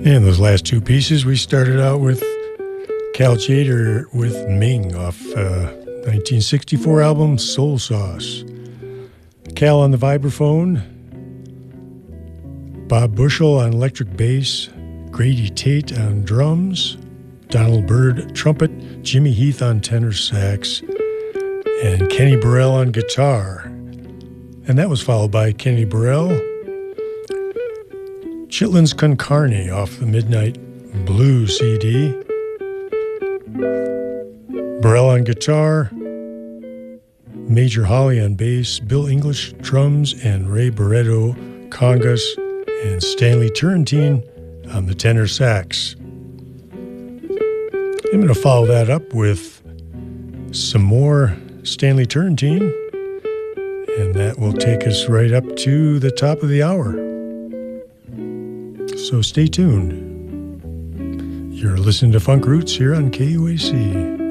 And those last two pieces, we started out with Cal Tjader with Ming off 1964 album Soul Sauce. Cal on the vibraphone, Bob Bushell on electric bass, Grady Tate on drums, Donald Byrd trumpet, Jimmy Heath on tenor sax, and Kenny Burrell on guitar. And that was followed by Kenny Burrell, Chitlins Con Carne off the Midnight Blue CD, Burrell on guitar, Major Holly on bass, Bill English drums, and Ray Barretto congas, and Stanley Turrentine on the tenor sax. I'm going to follow that up with some more Stanley Turrentine, and that will take us right up to the top of the hour. So stay tuned. You're listening to Funk Roots here on KUAC.